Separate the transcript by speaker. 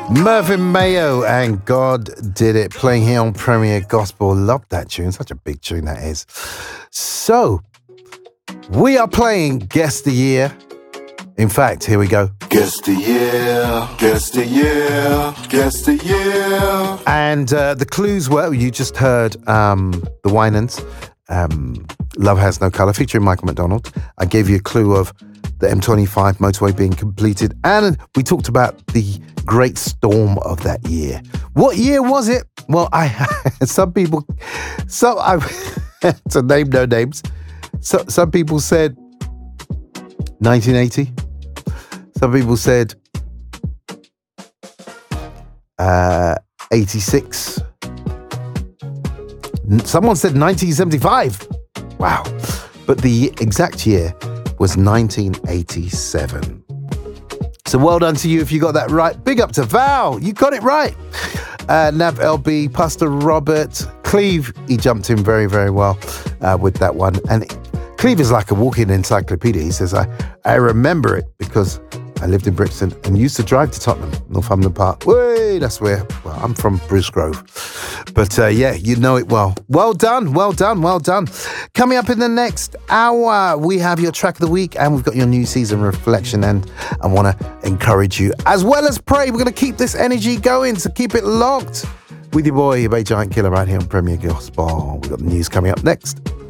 Speaker 1: Mervyn Mayo and God Did It, playing here on Premier Gospel. Love that tune. Such a big tune that is. So, we are playing Guess the Year. In fact, here we go.
Speaker 2: Guess the year, guess the year, guess the year.
Speaker 1: And the clues were, you just heard the Winans, Love Has No Colour, featuring Michael McDonald. I gave you a clue of the M25 motorway being completed, and we talked about the great storm of that year. What year was it? Well, some people, to name no names, some people said 1980. Some people said 86. Someone said 1975. Wow. But the exact year was 1987. So well done to you if you got that right. Big up to Val. You got it right. Nav LB, Pastor Robert, Cleve, he jumped in very, very well with that one. And Cleve is like a walking encyclopedia. He says, I remember it because I lived in Brixton and used to drive to Tottenham, Northumberland Park. Way, that's where, well, I'm from Bruce Grove. But yeah, you know it well. Well done, well done, well done. Coming up in the next hour, we have your track of the week and we've got your new season reflection. And I want to encourage you, as well as pray, we're going to keep this energy going, so keep it locked with your boy, your Bay Giant Killer, right here on Premier Gospel. We've got the news coming up next.